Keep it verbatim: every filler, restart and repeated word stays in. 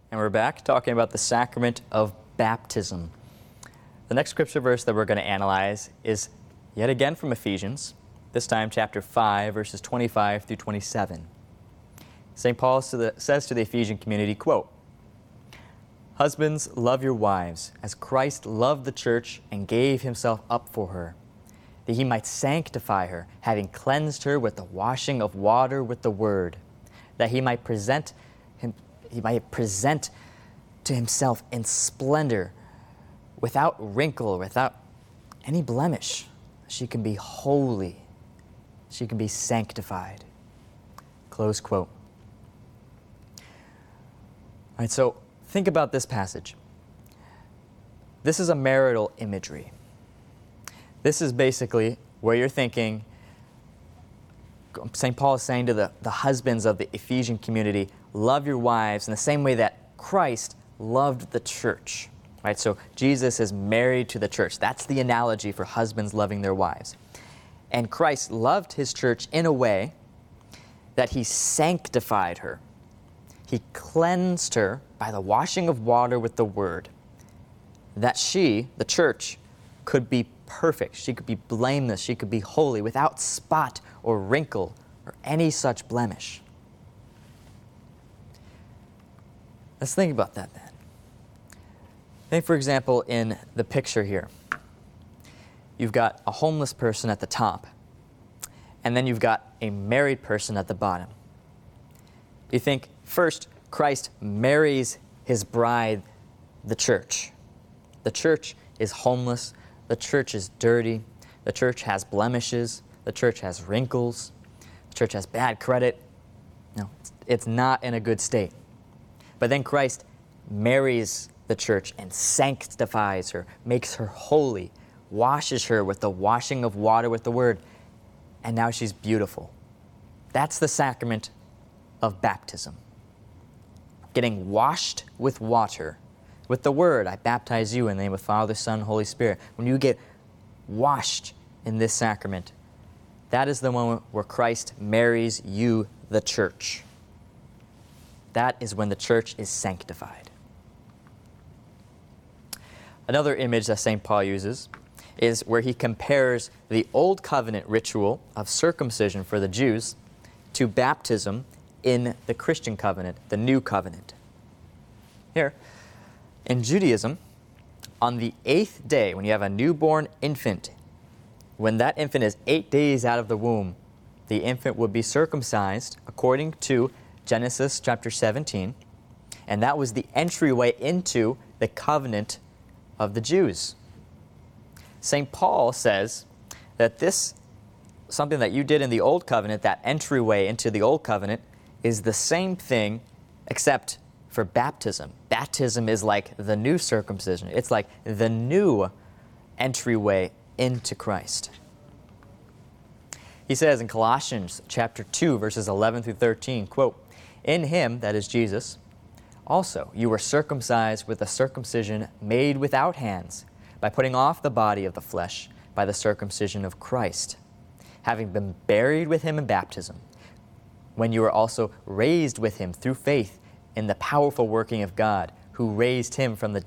And we're back talking about the sacrament of baptism. The next scripture verse that we're going to analyze is yet again from Ephesians, this time chapter five, verses twenty-five through twenty-seven. Saint Paul says to the Ephesian community, quote, "Husbands, love your wives, as Christ loved the church and gave himself up for her, that he might sanctify her, having cleansed her with the washing of water with the word, that he might present him, he might present to himself in splendor, without wrinkle, without any blemish. She can be holy. She can be sanctified." Close quote. All right, so think about this passage. This is a marital imagery. This is basically where you're thinking, Saint Paul is saying to the, the husbands of the Ephesian community, love your wives in the same way that Christ loved the church. Right? So Jesus is married to the church. That's the analogy for husbands loving their wives. And Christ loved his church in a way that he sanctified her. He cleansed her by the washing of water with the word, that she, the church, could be perfect. She could be blameless. She could be holy, without spot or wrinkle or any such blemish. Let's think about that then. Think, for example, in the picture here. You've got a homeless person at the top, and then you've got a married person at the bottom. You think, first, Christ marries his bride, the church. The church is homeless. The church is dirty. The church has blemishes. The church has wrinkles. The church has bad credit. No, it's, it's not in a good state. But then Christ marries the church and sanctifies her, makes her holy, washes her with the washing of water with the word, and now she's beautiful. That's the sacrament of baptism. Getting washed with water, with the word, I baptize you in the name of Father, Son, Holy Spirit. When you get washed in this sacrament, that is the moment where Christ marries you, the church. That is when the church is sanctified. Another image that Saint Paul uses is where he compares the Old Covenant ritual of circumcision for the Jews to baptism in the Christian covenant, the New Covenant. Here, in Judaism, on the eighth day, when you have a newborn infant, when that infant is eight days out of the womb, the infant will be circumcised according to Genesis chapter seventeen, and that was the entryway into the covenant of the Jews. Saint Paul says that this, something that you did in the Old Covenant, that entryway into the Old Covenant, is the same thing except for baptism. Baptism is like the new circumcision. It's like the new entryway into Christ. He says in Colossians chapter two, verses eleven through thirteen, quote, "In him," that is Jesus, "also you were circumcised with a circumcision made without hands, by putting off the body of the flesh by the circumcision of Christ, having been buried with him in baptism, when you were also raised with him through faith in the powerful working of God, who raised him from the